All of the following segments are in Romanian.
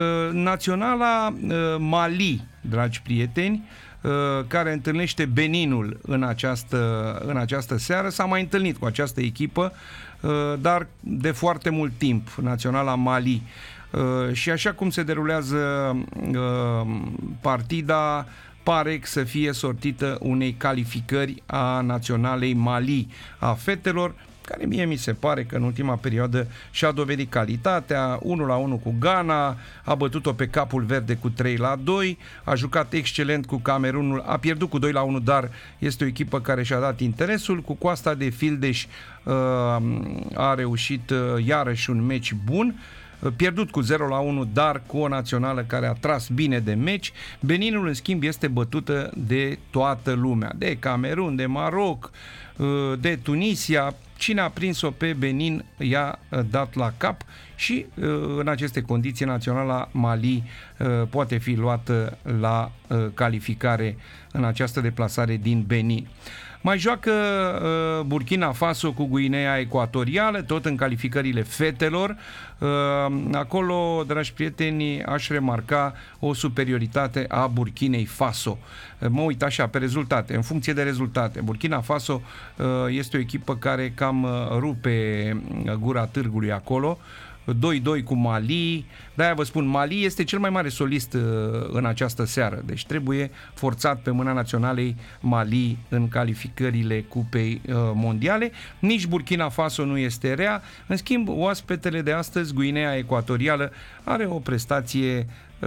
Naționala Mali, dragi prieteni, care întâlnește Beninul în această seară, s-a mai întâlnit cu această echipă, dar de foarte mult timp, Naționala Mali. Și așa cum se derulează partida, pare să fie sortită unei calificări a Naționalei Mali, a fetelor, care mie mi se pare că în ultima perioadă și-a dovedit calitatea. 1-1 cu Ghana, a bătut-o pe Capul Verde cu 3-2, a jucat excelent cu Camerunul, a pierdut cu 2-1, dar este o echipă care și-a dat interesul. Cu Coasta de Fildeș a reușit iarăși un meci bun, pierdut cu 0-1, dar cu o națională care a tras bine de meci. Beninul, în schimb, este bătută de toată lumea, de Camerun, de Maroc, de Tunisia. Cine a prins-o pe Benin i-a dat la cap și în aceste condiții Naționala Mali poate fi luată la calificare în această deplasare din Benin. Mai joacă Burkina Faso cu Guinea Ecuatorială, tot în calificările fetelor. Acolo, dragi prieteni, aș remarca o superioritate a Burkinei Faso. Mă uit așa pe rezultate, în funcție de rezultate. Burkina Faso este o echipă care cam rupe gura târgului acolo. 2-2 cu Mali, de-aia vă spun, Mali este cel mai mare solist în această seară, deci trebuie forțat pe mâna naționalei Mali în calificările Cupei Mondiale. Nici Burkina Faso nu este rea, în schimb oaspetele de astăzi, Guinea Ecuatorială, are o prestație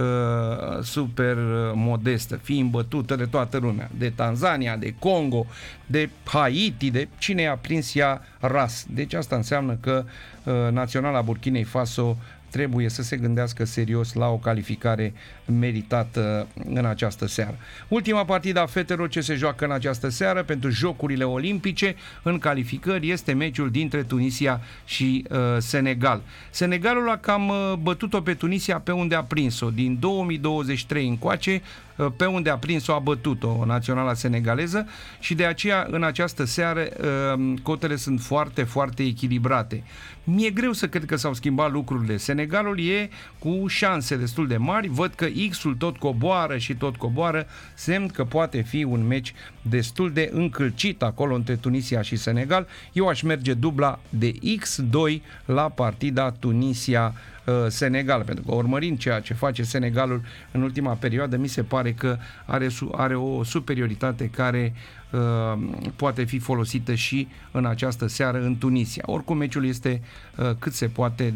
super modestă, fiind bătută de toată lumea, de Tanzania, de Congo, de Haiti, de cine i-a prins ea ras. Deci asta înseamnă că Naționala Burkinei Faso trebuie să se gândească serios la o calificare meritată în această seară. Ultima partidă a fetelor ce se joacă în această seară pentru Jocurile Olimpice în calificări este meciul dintre Tunisia și Senegal. Senegalul a cam bătut-o pe Tunisia pe unde a prins-o. Din 2023 încoace, pe unde a prins-o a bătut-o naționala senegaleză și de aceea în această seară cotele sunt foarte, foarte echilibrate. Mi-e greu să cred că s-au schimbat lucrurile. Senegalul e cu șanse destul de mari, văd că X-ul tot coboară și tot coboară, semn că poate fi un meci destul de încălcit acolo între Tunisia și Senegal. Eu aș merge dubla de X2 la partida Tunisia-Senegal, pentru că urmărind ceea ce face Senegalul în ultima perioadă, mi se pare că are o superioritate care poate fi folosită și în această seară în Tunisia. Oricum, meciul este cât se poate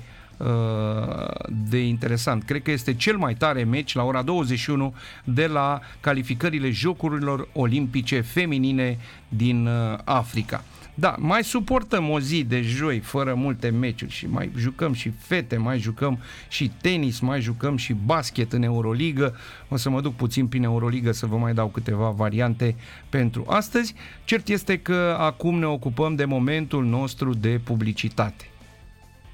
de interesant. Cred că este cel mai tare meci la ora 21 de la calificările Jocurilor Olimpice Feminine din Africa. Da, mai suportăm o zi de joi fără multe meciuri și mai jucăm și fete, mai jucăm și tenis, mai jucăm și basket în Euroligă. O să mă duc puțin prin Euroligă să vă mai dau câteva variante pentru astăzi. Cert este că acum ne ocupăm de momentul nostru de publicitate.